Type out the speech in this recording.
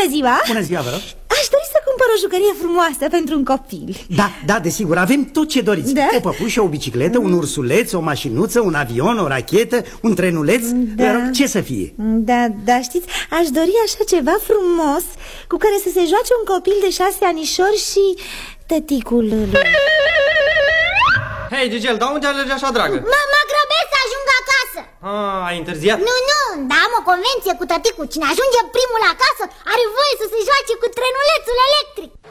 Bună ziua! Bună ziua, vă rog! Aș dori să cumpăr o jucărie frumoasă pentru un copil. Da, desigur, avem tot ce doriți. O păpușă, o bicicletă, un ursuleț, o mașinuță, un avion, o rachetă, un trenuleț. Vă rog, ce să fie? Da, știți, aș dori așa ceva frumos cu care să se joace un copil de 6 anișori și tăticul lui. Hei, Gigel, dar unde alergi așa, dragă? Mă grăbesc să ajung acasă. Ai întârziat? Nu, dar am o convenție cu tăticul. Cine ajunge primul acasă are voie să se joace cu trenulețul electric.